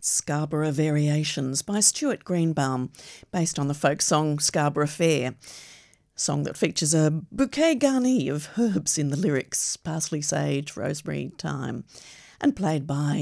Scarborough Variations by Stuart Greenbaum, based on the folk song Scarborough Fair, a song that features a bouquet garni of herbs in the lyrics, parsley, sage, rosemary, thyme, and played by